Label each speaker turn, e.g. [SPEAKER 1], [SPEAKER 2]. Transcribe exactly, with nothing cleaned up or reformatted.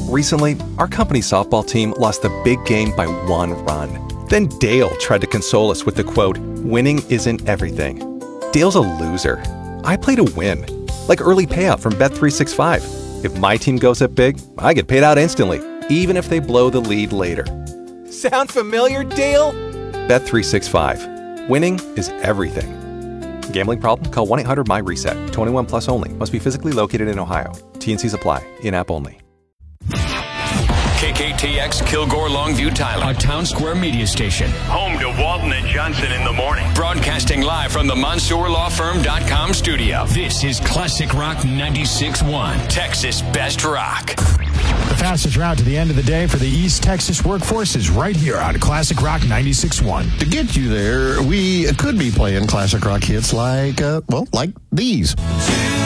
[SPEAKER 1] Recently, our company softball team lost the big game by one run. Then Dale tried to console us with the quote, "Winning isn't everything." Dale's a loser. I play to win. Like early payout from Bet three sixty-five. If my team goes up big, I get paid out instantly, even if they blow the lead later. Sound familiar, Dale? Bet three sixty-five. Winning is everything. Gambling problem? Call one eight hundred M Y reset. twenty-one plus only. Must be physically located in Ohio. T N Cs apply. In-app only.
[SPEAKER 2] K K T X Kilgore Longview Tyler, a Town Square media station.
[SPEAKER 3] Home to Walton and Johnson in the morning.
[SPEAKER 2] Broadcasting live from the Mansour Law Firm dot com studio. This is Classic Rock ninety-six point one, Texas Best Rock.
[SPEAKER 4] The fastest route to the end of the day for the East Texas workforce is right here on Classic Rock ninety-six point one.
[SPEAKER 5] To get you there, we could be playing classic rock hits like, uh, well, like these.